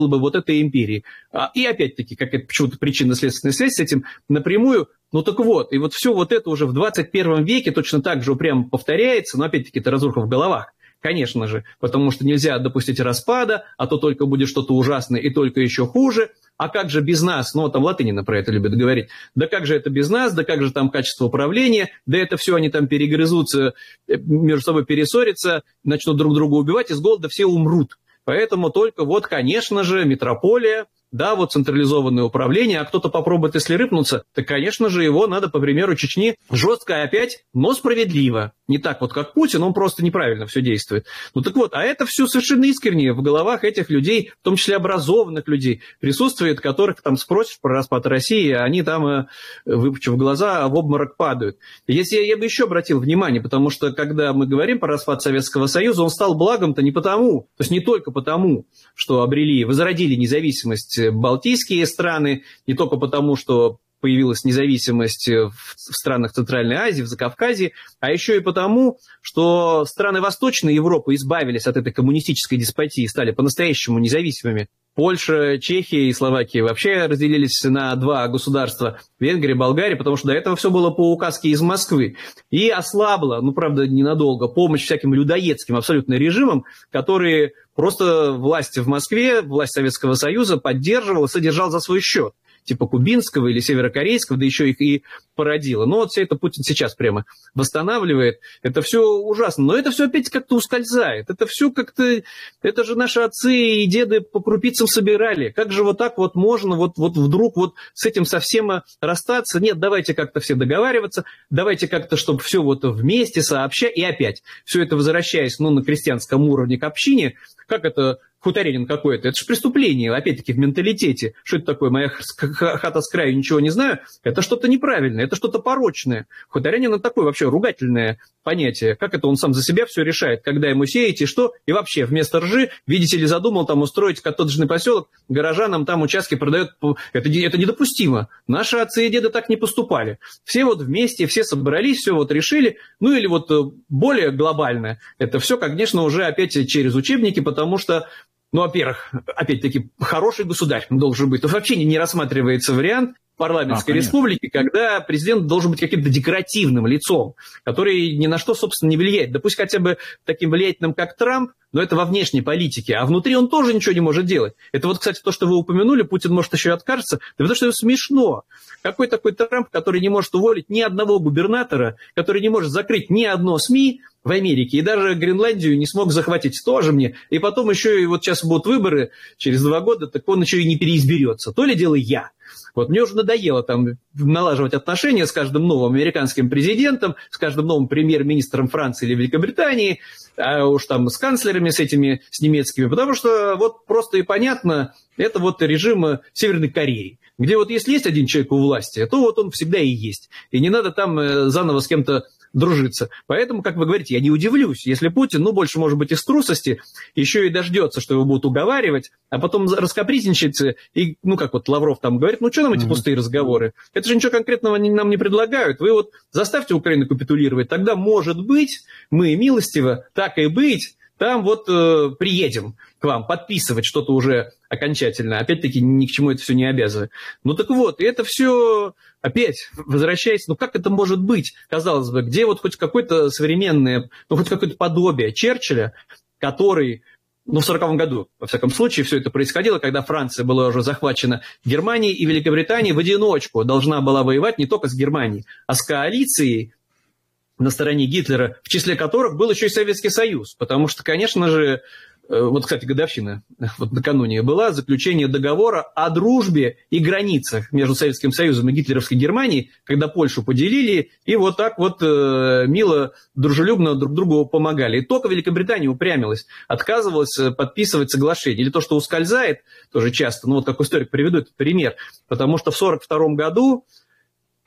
бы вот этой империи. И опять-таки, как это почему-то причинно-следственная связь с этим напрямую. Ну так вот, и вот все вот это уже в 21 веке точно так же упрямо повторяется, но опять-таки это разруха в головах. Конечно же, потому что нельзя допустить распада, а то только будет что-то ужасное и только еще хуже. А как же без нас? Ну, там Латынина про это любят говорить. Да как же это без нас? Да как же там качество управления? Да это все они там перегрызутся, между собой перессорятся, начнут друг друга убивать, и с голода все умрут. Поэтому только вот, конечно же, метрополия, да, вот централизованное управление, а кто-то попробует, если рыпнуться, то, конечно же, его надо, по примеру Чечни, жестко опять, но справедливо. Не так вот, как Путин, он просто неправильно все действует. Ну так вот, а это все совершенно искренне в головах этих людей, в том числе образованных людей, присутствует, которых там спросишь про распад России, они там, выпучив глаза, в обморок падают. Если я бы еще обратил внимание, потому что, когда мы говорим про распад Советского Союза, он стал благом-то не потому, то есть не только потому, что возродили независимость балтийские страны, не только потому, что появилась независимость в странах Центральной Азии, в Закавказье, а еще и потому, что страны Восточной Европы избавились от этой коммунистической деспотии, стали по-настоящему независимыми. Польша, Чехия и Словакия вообще разделились на два государства, Венгрия, Болгария, потому что до этого все было по указке из Москвы. И ослабла, ну, правда, ненадолго, помощь всяким людоедским абсолютно режимам, которые просто власть в Москве, власть Советского Союза поддерживала, содержал за свой счет. Типа кубинского или северокорейского, да еще их и породило. Но вот все это Путин сейчас прямо восстанавливает. Это все ужасно. Но это все опять как-то ускользает. Это все как-то... Это же наши отцы и деды по крупицам собирали. Как же вот так вот можно вот вдруг вот с этим совсем расстаться? Нет, давайте как-то все договариваться. Давайте как-то, чтобы все вот вместе, сообща. И опять все это возвращаясь, ну, на крестьянском уровне к общине. Как это... Хуторянин какой-то. Это же преступление, опять-таки, в менталитете. Что это такое? Моя хата с краю, ничего не знаю. Это что-то неправильное, это что-то порочное. Хуторянин – это такое вообще ругательное понятие. Как это он сам за себя все решает, когда ему сеять и что? И вообще, вместо ржи, видите ли, задумал там устроить коттеджный поселок, горожанам там участки продает. Это недопустимо. Наши отцы и деды так не поступали. Все вот вместе, все собрались, все вот решили. Ну или вот более глобально. Это все, конечно, уже опять через учебники, потому что ну, во-первых, опять-таки, хороший государь должен быть. То вообще не рассматривается вариант парламентской республики, когда президент должен быть каким-то декоративным лицом, который ни на что, собственно, не влияет. Да пусть хотя бы таким влиятельным, как Трамп, но это во внешней политике, а внутри он тоже ничего не может делать. Это вот, кстати, то, что вы упомянули, Путин может еще и откажется, да потому что это смешно. Какой такой Трамп, который не может уволить ни одного губернатора, который не может закрыть ни одно СМИ в Америке, и даже Гренландию не смог захватить, тоже мне. И потом еще и вот сейчас будут выборы через 2 года, так он еще и не переизберется. То ли дело я. Вот мне уже надоело там налаживать отношения с каждым новым американским президентом, с каждым новым премьер-министром Франции или Великобритании, а уж там с канцлерами, с немецкими, потому что вот просто и понятно, это вот режим Северной Кореи, где вот если есть один человек у власти, то вот он всегда и есть. И не надо там заново с кем-то дружиться. Поэтому, как вы говорите, я не удивлюсь, если Путин, ну, больше, может быть, из трусости, еще и дождется, что его будут уговаривать, а потом раскапризничается, и, ну, как вот Лавров там говорит, ну, что нам эти пустые разговоры? Это же ничего конкретного нам не предлагают. Вы вот заставьте Украину капитулировать, тогда, может быть, мы милостиво, так и быть, там вот приедем к вам подписывать что-то уже окончательно. Опять-таки ни к чему это все не обязывает. Ну так вот, и это все опять возвращается. Ну как это может быть? Казалось бы, где вот хоть какое-то современное, ну хоть какое-то подобие Черчилля, который... Ну, в 1940 году, во всяком случае, все это происходило, когда Франция была уже захвачена Германией, и Великобритания в одиночку должна была воевать не только с Германией, а с коалицией на стороне Гитлера, в числе которых был еще и Советский Союз. Потому что, конечно же, вот, кстати, годовщина вот накануне была, заключение договора о дружбе и границах между Советским Союзом и гитлеровской Германией, когда Польшу поделили, и вот так вот мило, дружелюбно друг другу помогали. И только Великобритания упрямилась, отказывалась подписывать соглашение. Или то, что ускользает, тоже часто, ну вот как историк приведу этот пример, потому что в 1942 году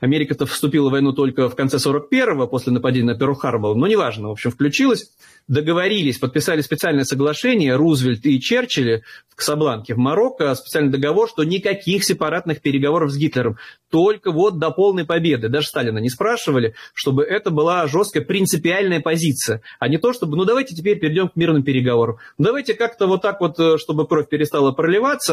Америка-то вступила в войну только в конце 41-го, после нападения на Перл-Харбор, но неважно, в общем, включилась, договорились, подписали специальное соглашение, Рузвельт и Черчилль в Касабланке, в Марокко, специальный договор, что никаких сепаратных переговоров с Гитлером, только вот до полной победы. Даже Сталина не спрашивали, чтобы это была жесткая принципиальная позиция, а не то, чтобы, ну давайте теперь перейдем к мирным переговорам, давайте как-то вот так вот, чтобы кровь перестала проливаться,